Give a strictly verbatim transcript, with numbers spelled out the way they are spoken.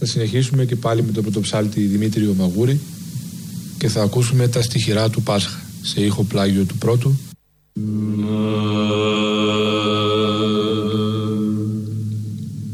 Θα συνεχίσουμε και πάλι με τον πρωτοψάλτη Δημήτριο Μαγούρη και θα ακούσουμε τα στιχηρά του Πάσχα σε ήχο πλάγιο του πρώτου.